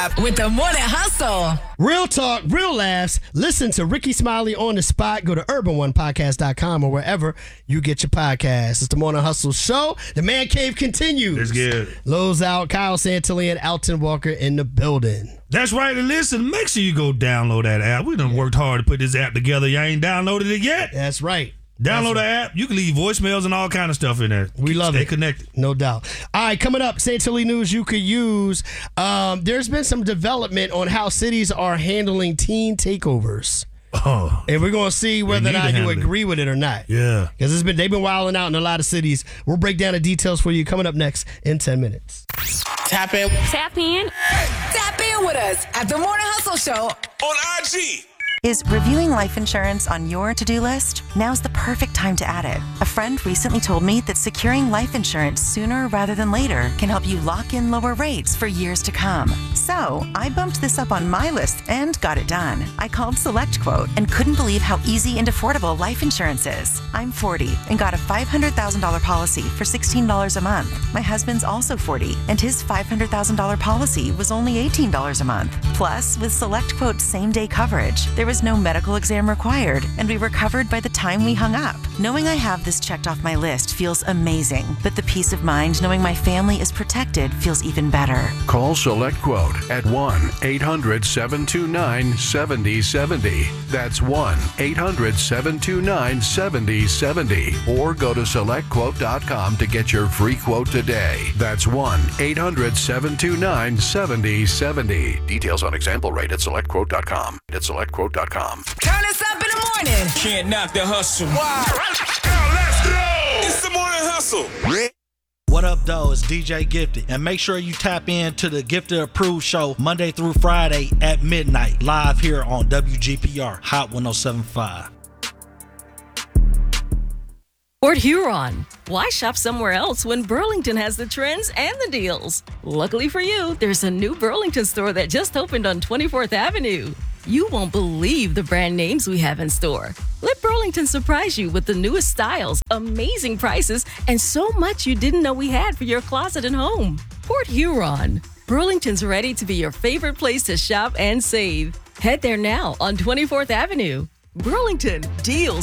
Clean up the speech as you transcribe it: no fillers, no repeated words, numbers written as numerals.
Live with the Morning Hustle. Real talk, real laughs. Listen to Ricky Smiley on the spot. Go to urban1podcast.com or wherever you get your podcasts. It's the Morning Hustle Show. The Man Cave continues. It's good. Lowe's out. Kyle Santilli and Alton Walker in the building. That's right. And listen, make sure you go download that app. We done worked hard to put this app together. You ain't downloaded it yet? That's right. Download the app. You can leave voicemails and all kind of stuff in there. We love it. Stay connected. No doubt. All right, coming up, Santilli news you could use. There's been some development on how cities are handling teen takeovers. Oh. And we're going to see whether or not you agree with it or not. Yeah. Because they've been wilding out in a lot of cities. We'll break down the details for you coming up next in 10 minutes. Tap in. Tap in. Tap in with us at the Morning Hustle Show on IG. Is reviewing life insurance on your to-do list? Now's the perfect time to add it. A friend recently told me that securing life insurance sooner rather than later can help you lock in lower rates for years to come. So I bumped this up on my list and got it done. I called SelectQuote and couldn't believe how easy and affordable life insurance is. I'm 40 and got a $500,000 policy for $16 a month. My husband's also 40 and his $500,000 policy was only $18 a month. Plus, with SelectQuote's same-day coverage, there was no medical exam required, and we were covered by the time we hung up. Knowing I have this checked off my list feels amazing, but the peace of mind knowing my family is protected feels even better. Call SelectQuote at 1-800-729-7070. That's 1-800-729-7070. Or go to SelectQuote.com to get your free quote today. That's 1-800-729-7070. Details on example rate at SelectQuote.com. At SelectQuote.com. Turn us up in the morning. Can't knock the hustle. Wow. Now let's go. It's the Morning Hustle. What up, though? It's DJ Gifted. And make sure you tap in to the Gifted Approved Show Monday through Friday at midnight, live here on WGPR, Hot 107.5. Port Huron. Why shop somewhere else when Burlington has the trends and the deals? Luckily for you, there's a new Burlington store that just opened on 24th Avenue. You won't believe the brand names we have in store. Let Burlington surprise you with the newest styles, amazing prices, and so much you didn't know we had for your closet and home. Port Huron. Burlington's ready to be your favorite place to shop and save. Head there now on 24th Avenue. Burlington, deals